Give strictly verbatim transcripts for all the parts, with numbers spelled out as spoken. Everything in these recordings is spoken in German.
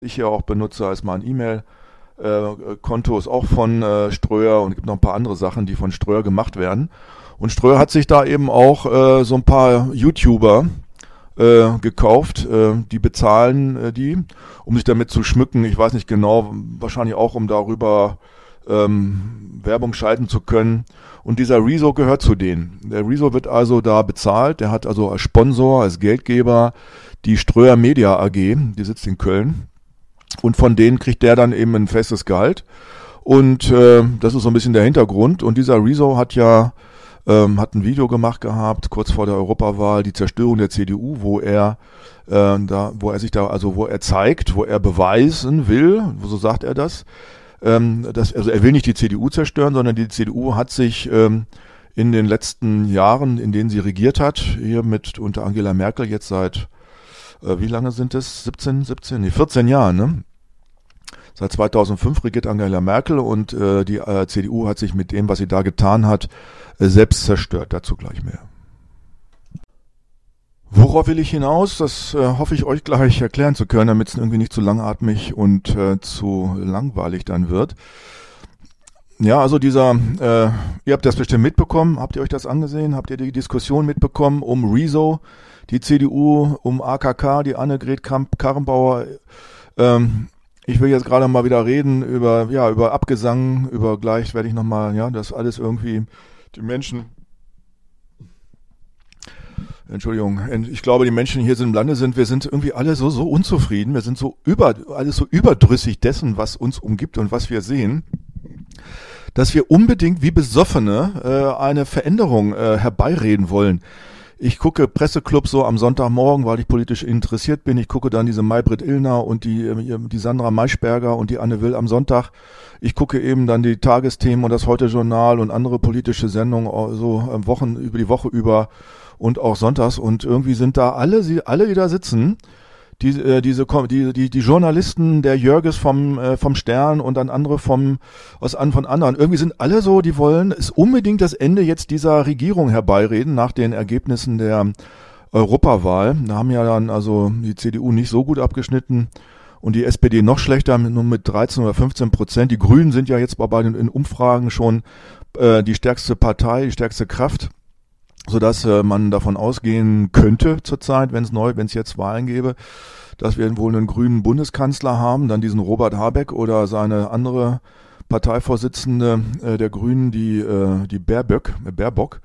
ich hier auch benutze als mein E-Mail-Konto, ist auch von äh, Ströer, und es gibt noch ein paar andere Sachen, die von Ströer gemacht werden. Und Ströer hat sich da eben auch äh, so ein paar YouTuber äh, gekauft, äh, die bezahlen äh, die, um sich damit zu schmücken. Ich weiß nicht genau, wahrscheinlich auch, um darüber ähm, Werbung schalten zu können. Und dieser Rezo gehört zu denen. Der Rezo wird also da bezahlt. Der hat also als Sponsor, als Geldgeber die Ströer Media A G, die sitzt in Köln. Und von denen kriegt der dann eben ein festes Gehalt. Und äh, das ist so ein bisschen der Hintergrund. Und dieser Rezo hat ja ähm, hat ein Video gemacht gehabt, kurz vor der Europawahl, die Zerstörung der C D U, wo er äh, da, wo er sich da, also wo er zeigt, wo er beweisen will, so sagt er das, ähm, dass, also er will nicht die C D U zerstören, sondern die C D U hat sich ähm, in den letzten Jahren, in denen sie regiert hat, hier mit unter Angela Merkel jetzt seit wie lange sind es? siebzehn, siebzehn, nee, vierzehn Jahre, ne? Seit zweitausendfünf regiert Angela Merkel und äh, die äh, C D U hat sich mit dem, was sie da getan hat, äh, selbst zerstört. Dazu gleich mehr. Worauf will ich hinaus? Das äh, hoffe ich euch gleich erklären zu können, damit es irgendwie nicht zu langatmig und äh, zu langweilig dann wird. Ja, also dieser, äh, ihr habt das bestimmt mitbekommen, habt ihr euch das angesehen? Habt ihr die Diskussion mitbekommen um Rezo? Die C D U, um A K K, die Annegret Kramp-Karrenbauer. Ähm, ich will jetzt gerade mal wieder reden über, ja, über Abgesang, über gleich werde ich nochmal, ja, das alles irgendwie, die Menschen, Entschuldigung, ich glaube, die Menschen hier im Lande sind, wir sind irgendwie alle so, so unzufrieden, wir sind so über, alles so überdrüssig dessen, was uns umgibt und was wir sehen, dass wir unbedingt wie Besoffene äh, eine Veränderung äh, herbeireden wollen. Ich gucke Presseclub so am Sonntagmorgen, weil ich politisch interessiert bin. Ich gucke dann diese Maybrit Illner und die, die Sandra Maischberger und die Anne Will am Sonntag. Ich gucke eben dann die Tagesthemen und das Heute-Journal und andere politische Sendungen so Wochen über die Woche über und auch sonntags. Und irgendwie sind da alle, alle die da sitzen, die, äh, diese, die, die, die Journalisten, der Jörges vom, äh, vom Stern und dann andere vom, aus an, von anderen. Irgendwie sind alle so, die wollen es unbedingt das Ende jetzt dieser Regierung herbeireden nach den Ergebnissen der Europawahl. Da haben ja dann also die C D U nicht so gut abgeschnitten und die S P D noch schlechter, nur mit dreizehn oder fünfzehn Prozent. Die Grünen sind ja jetzt bei den in Umfragen schon äh, die stärkste Partei, die stärkste Kraft, sodass äh, man davon ausgehen könnte zurzeit, wenn es neu, wenn es jetzt Wahlen gäbe, dass wir wohl einen grünen Bundeskanzler haben, dann diesen Robert Habeck oder seine andere Parteivorsitzende äh, der Grünen, die äh, die Baerbock, äh, Baerbock.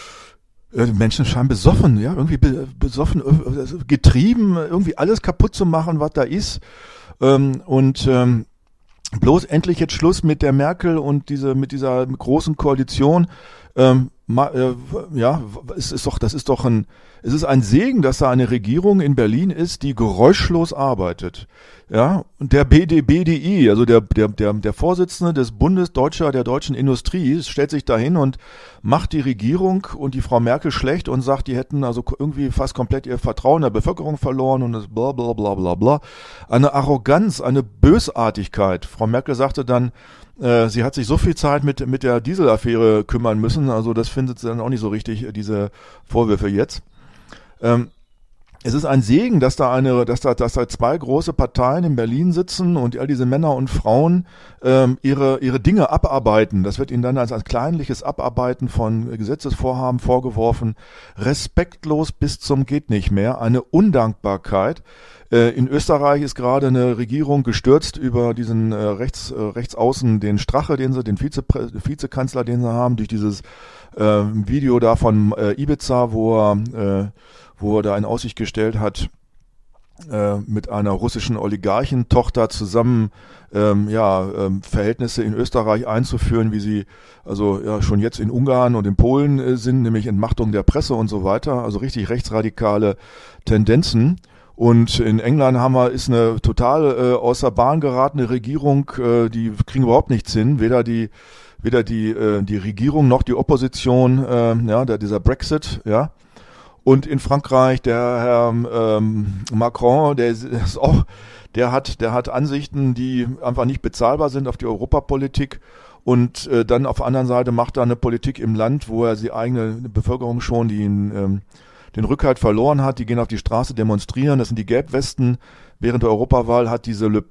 Äh, die Menschen scheinen besoffen, ja, irgendwie be, besoffen, äh, getrieben, irgendwie alles kaputt zu machen, was da ist. Ähm, und ähm, bloß endlich jetzt Schluss mit der Merkel und diese mit dieser großen Koalition. Ähm, ma, äh, ja, es ist doch, das ist doch ein, es ist ein Segen, dass da eine Regierung in Berlin ist, die geräuschlos arbeitet. Ja, und der B D B D I, also der, der, der, der Vorsitzende des Bundes Deutscher, der deutschen Industrie, stellt sich dahin und macht die Regierung und die Frau Merkel schlecht und sagt, die hätten also irgendwie fast komplett ihr Vertrauen der Bevölkerung verloren und das bla, bla, bla, bla, bla. Eine Arroganz, eine Bösartigkeit. Frau Merkel sagte dann, äh, sie hat sich so viel Zeit mit, mit der Dieselaffäre kümmern müssen, also das findet sie dann auch nicht so richtig, diese Vorwürfe jetzt. Ähm, Es ist ein Segen, dass da eine, dass da, dass da zwei große Parteien in Berlin sitzen und all diese Männer und Frauen ähm, ihre ihre Dinge abarbeiten. Das wird ihnen dann als ein kleinliches Abarbeiten von Gesetzesvorhaben vorgeworfen. Respektlos bis zum geht nicht mehr. Eine Undankbarkeit. Äh, in Österreich ist gerade eine Regierung gestürzt über diesen äh, rechts äh, rechtsaußen den Strache, den sie, den Vize, Vizekanzler, den sie haben, durch dieses äh, Video da von äh, Ibiza, wo er äh, wo er da in Aussicht gestellt hat, äh, mit einer russischen Oligarchentochter zusammen ähm, ja, ähm, Verhältnisse in Österreich einzuführen, wie sie also ja schon jetzt in Ungarn und in Polen äh, sind, nämlich Entmachtung der Presse und so weiter, also richtig rechtsradikale Tendenzen. Und in England haben wir, ist eine total äh, außer Bahn geratene Regierung, äh, die kriegen überhaupt nichts hin, weder die weder die äh, die Regierung noch die Opposition, äh, ja, der, dieser Brexit, ja. Und in Frankreich der Herr ähm, Macron, der ist auch, der hat, der hat Ansichten, die einfach nicht bezahlbar sind auf die Europapolitik. Und äh, dann auf der anderen Seite macht er eine Politik im Land, wo er die eigene Bevölkerung schon die, ähm, den Rückhalt verloren hat. Die gehen auf die Straße demonstrieren. Das sind die Gelbwesten. während der Europawahl hat diese Le